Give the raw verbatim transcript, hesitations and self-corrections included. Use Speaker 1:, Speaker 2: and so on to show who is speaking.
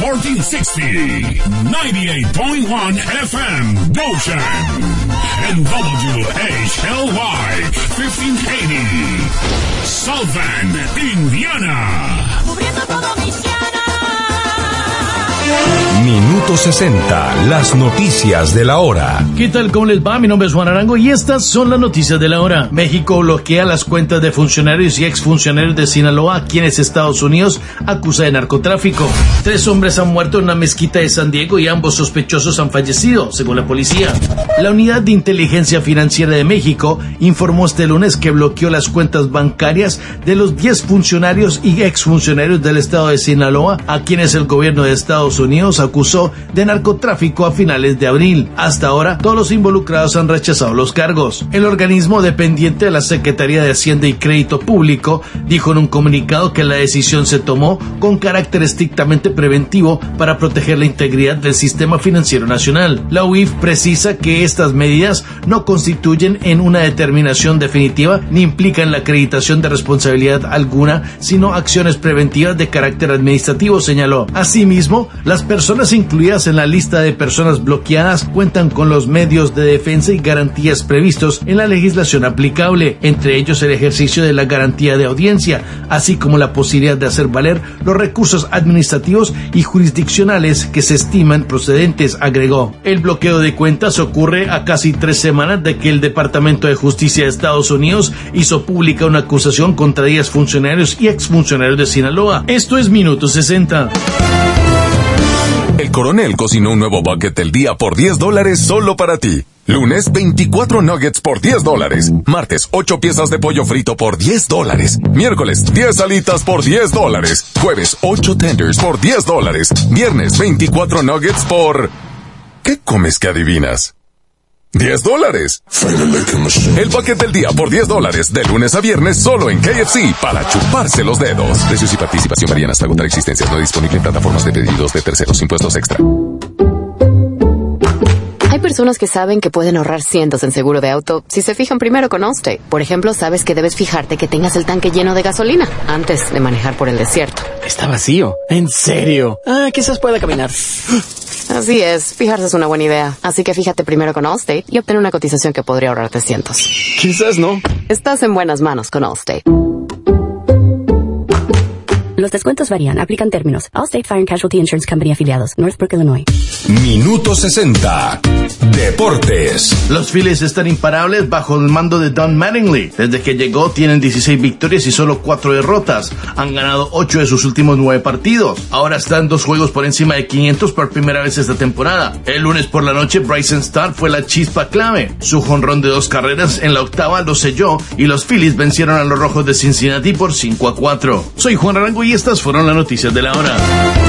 Speaker 1: fourteen sixty, ninety-eight point one F M, Goshen, and W H L Y fifteen eighty, South Bend, Indiana.
Speaker 2: Cubriendo todo Michiana.
Speaker 3: Minuto sesenta, las noticias de la hora.
Speaker 4: ¿Qué tal? ¿Cómo les va? Mi nombre es Juan Arango y estas son las noticias de la hora. México bloquea las cuentas de funcionarios y exfuncionarios de Sinaloa, a quienes Estados Unidos acusa de narcotráfico. Tres hombres han muerto en una mezquita de San Diego y ambos sospechosos han fallecido, según la policía. La Unidad de Inteligencia Financiera de México informó este lunes que bloqueó las cuentas bancarias de los diez funcionarios y exfuncionarios del estado de Sinaloa, a quienes el gobierno de Estados Unidos acusó de narcotráfico a finales de abril. Hasta ahora, todos los involucrados han rechazado los cargos. El organismo dependiente de la Secretaría de Hacienda y Crédito Público dijo en un comunicado que la decisión se tomó con carácter estrictamente preventivo para proteger la integridad del sistema financiero nacional. La U I F precisa que estas medidas no constituyen en una determinación definitiva ni implican la acreditación de responsabilidad alguna, sino acciones preventivas de carácter administrativo, señaló. Asimismo, las personas incluidas en la lista de personas bloqueadas cuentan con los medios de defensa y garantías previstos en la legislación aplicable, entre ellos el ejercicio de la garantía de audiencia, así como la posibilidad de hacer valer los recursos administrativos y jurisdiccionales que se estiman procedentes, agregó. El bloqueo de cuentas ocurre a casi tres semanas de que el Departamento de Justicia de Estados Unidos hizo pública una acusación contra diez funcionarios y exfuncionarios de Sinaloa. Esto es Minuto sesenta.
Speaker 3: El Coronel cocinó un nuevo bucket del día por diez dólares solo para ti. Lunes, veinticuatro nuggets por diez dólares. Martes, ocho piezas de pollo frito por diez dólares. Miércoles, diez alitas por diez dólares. Jueves, ocho tenders por diez dólares. Viernes, veinticuatro nuggets por... ¿Qué comes que adivinas? diez dólares. El bucket del día por diez dólares, de lunes a viernes, solo en K F C, para chuparse los dedos. Precios y participación varían hasta agotar existencias. No disponible en plataformas de pedidos de terceros. Impuestos extra.
Speaker 5: Hay personas que saben que pueden ahorrar cientos en seguro de auto si se fijan primero con Allstate. Por ejemplo, sabes que debes fijarte que tengas el tanque lleno de gasolina antes de manejar por el desierto.
Speaker 6: Está vacío. ¿En serio? Ah, quizás pueda caminar.
Speaker 5: Así es, fijarse es una buena idea. Así que fíjate primero con Allstate y obtén una cotización que podría ahorrarte cientos.
Speaker 6: Quizás no.
Speaker 5: Estás en buenas manos con Allstate.
Speaker 7: Los descuentos varían. Aplican términos. Allstate Fire and Casualty Insurance Company afiliados. Northbrook, Illinois.
Speaker 3: Minuto sesenta. Deportes.
Speaker 4: Los Phillies están imparables bajo el mando de Don Mattingly. Desde que llegó tienen dieciséis victorias y solo cuatro derrotas. Han ganado ocho de sus últimos nueve partidos. Ahora están dos juegos por encima de quinientos por primera vez esta temporada. El lunes por la noche, Bryson Stott fue la chispa clave. Su jonrón de dos carreras en la octava lo selló y los Phillies vencieron a los Rojos de Cincinnati por cinco a cuatro. Soy Juan Arango y estas fueron las noticias de la hora.